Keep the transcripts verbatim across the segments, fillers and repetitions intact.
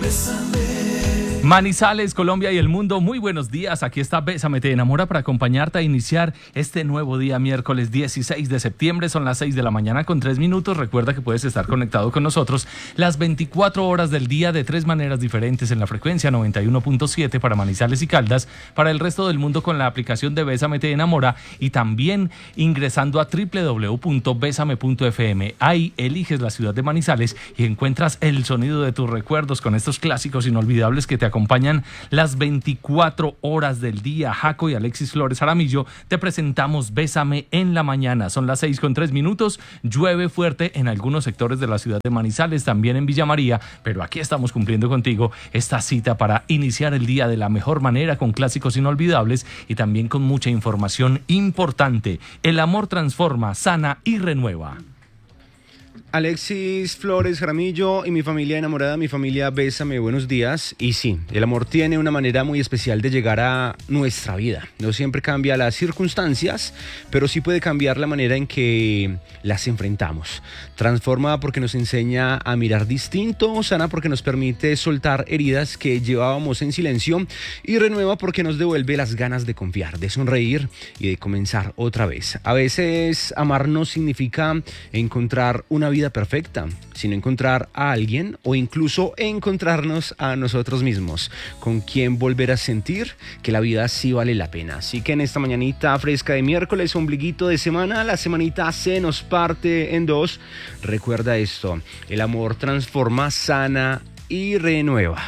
Manizales, Colombia y el mundo, muy buenos días. Aquí está Bésame Te Enamora para acompañarte a iniciar este nuevo día, miércoles dieciséis de septiembre. Son las seis de la mañana con tres minutos. Recuerda que puedes estar conectado con nosotros las veinticuatro horas del día de tres maneras diferentes en la frecuencia noventa y uno punto siete para Manizales y Caldas, para el resto del mundo con la aplicación de Bésame Te Enamora y también ingresando a doble u doble u doble u punto bésame punto efe eme. Ahí eliges la ciudad de Manizales y encuentras el sonido de tus recuerdos con estos clásicos inolvidables que te acompañan las veinticuatro horas del día. Jaco y Alexis Flores Aramillo te presentamos Bésame en la mañana. Son las seis con tres minutos. Llueve fuerte en algunos sectores de la ciudad de Manizales, también en Villa María, pero aquí estamos cumpliendo contigo esta cita para iniciar el día de la mejor manera con clásicos inolvidables y también con mucha información importante. El amor transforma, sana y renueva. Alexis Flores Jaramillo y mi familia enamorada, mi familia Bésame, buenos días. Y sí, el amor tiene una manera muy especial de llegar a nuestra vida. No siempre cambia las circunstancias, pero sí puede cambiar la manera en que las enfrentamos. Transforma porque nos enseña a mirar distinto, sana porque nos permite soltar heridas que llevábamos en silencio y renueva porque nos devuelve las ganas de confiar, de sonreír y de comenzar otra vez. A veces amar no significa encontrar una vida perfecta, sino encontrar a alguien o incluso encontrarnos a nosotros mismos, con quien volver a sentir que la vida sí vale la pena. Así que en esta mañanita fresca de miércoles, ombliguito de semana, la semanita se nos parte en dos. Recuerda esto: el amor transforma, sana y renueva.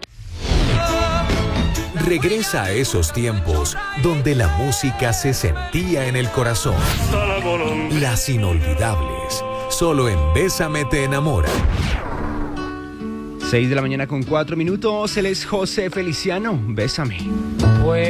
Regresa a esos tiempos donde la música se sentía en el corazón. Las inolvidables. Solo en Bésame Te Enamora. seis de la mañana con cuatro minutos. Él es José Feliciano. Bésame.